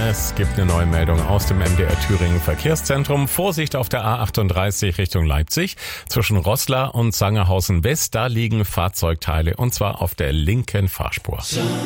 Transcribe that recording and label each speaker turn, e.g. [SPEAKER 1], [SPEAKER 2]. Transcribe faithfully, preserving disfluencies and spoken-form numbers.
[SPEAKER 1] Es gibt eine neue Meldung aus dem M D R Thüringen Verkehrszentrum. Vorsicht auf der A achtunddreißig Richtung Leipzig. Zwischen Roßla und Sangerhausen West, da liegen Fahrzeugteile und zwar auf der linken Fahrspur.